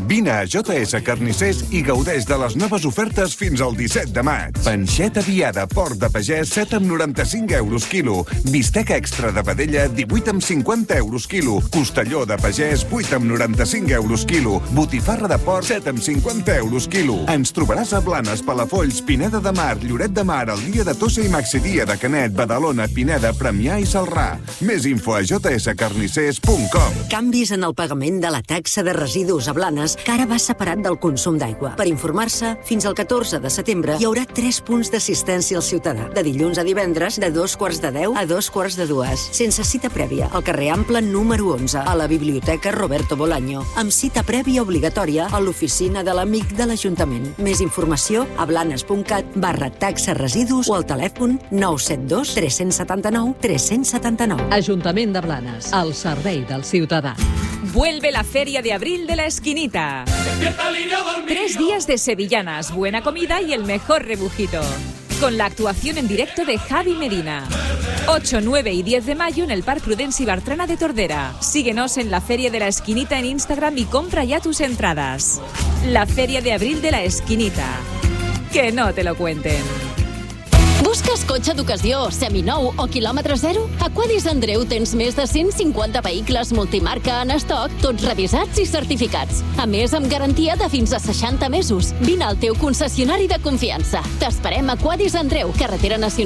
Vine a JS Carnissers i gaudeix de les noves ofertes fins al 17 de maig. Panxeta viada porc de pagès, 7,95 € quilo. Bistec extra de vedella, 18,50 € quilo. Costelló de pagès, 8,95 € quilo. Botifarra de porc, 7,50 € quilo. Ens trobaràs a Blanes, Palafolls, Pineda de Mar, Lloret de Mar, el dia de Tossa i Maxidia de Canet, Badalona, Pineda, Premià i Celrà. Més info a jscarnissers.com. Canvis en el pagament de la taxa de residus a Blanes, que ara va separat del consum d'aigua. Per informar-se, fins al 14 de setembre hi haurà 3 punts d'assistència al ciutadà. De dilluns a divendres, de 2:45 a 2:45, sense cita prèvia, al carrer Ample número 11, a la Biblioteca Roberto Bolaño, amb cita prèvia obligatòria a l'oficina de l'amic de l'Ajuntament. Més informació a blanes.cat/taxa residus o al telèfon 972 379 379. Ajuntament de Blanes, al servei del ciutadà. Vuelve la Feria de Abril de la Esquinita. 3 días de sevillanas, buena comida y el mejor rebujito. Con la actuación en directo de Javi Medina. 8, 9 y 10 de mayo en el Parc Prudenci Bartrana de Tordera. Síguenos en la Feria de la Esquinita en Instagram y compra ya tus entradas. La Feria de Abril de la Esquinita. Que no te lo cuenten. Busques cotxe d'ocasió, seminou o quilòmetre zero? A Quadis Andreu tens més de 150 vehicles multimarca en estoc, tots revisats i certificats. A més, amb garantia de fins a 60 mesos. Vine al teu concessionari de confiança. T'esperem a Quadis Andreu, carretera nacional